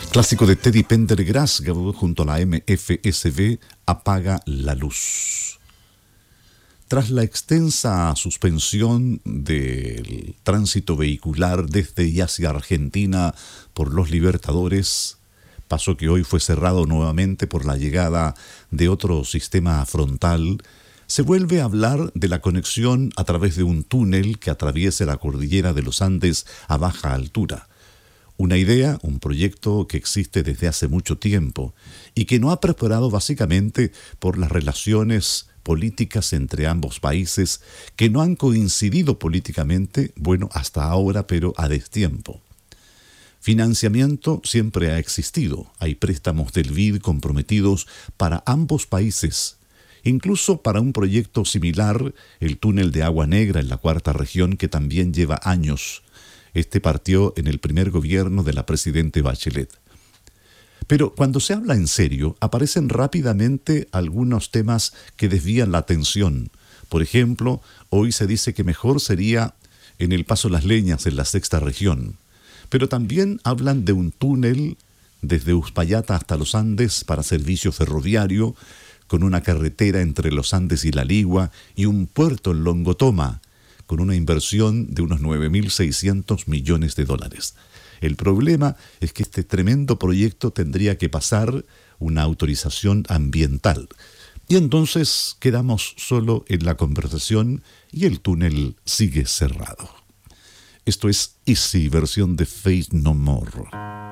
Clásico de Teddy Pendergrass junto a la MFSB, Apaga la Luz. Tras la extensa suspensión del tránsito vehicular desde y hacia Argentina por los Libertadores, paso que hoy fue cerrado nuevamente por la llegada de otro sistema frontal, se vuelve a hablar de la conexión a través de un túnel que atraviese la cordillera de los Andes a baja altura. Una idea, un proyecto que existe desde hace mucho tiempo y que no ha prosperado básicamente por las relaciones políticas entre ambos países que no han coincidido políticamente, bueno, hasta ahora, pero a destiempo. Financiamiento siempre ha existido. Hay préstamos del BID comprometidos para ambos países. Incluso para un proyecto similar, el túnel de Agua Negra en la Cuarta Región, que también lleva años. Este partió en el primer gobierno de la presidenta Bachelet. Pero cuando se habla en serio, aparecen rápidamente algunos temas que desvían la atención. Por ejemplo, hoy se dice que mejor sería en el Paso Las Leñas, en la Sexta Región. Pero también hablan de un túnel desde Uspallata hasta los Andes para servicio ferroviario, con una carretera entre los Andes y La Ligua y un puerto en Longotoma, con una inversión de unos 9.600 millones de dólares. El problema es que este tremendo proyecto tendría que pasar una autorización ambiental. Y entonces quedamos solo en la conversación y el túnel sigue cerrado. Esto es Easy, versión de Faith No More.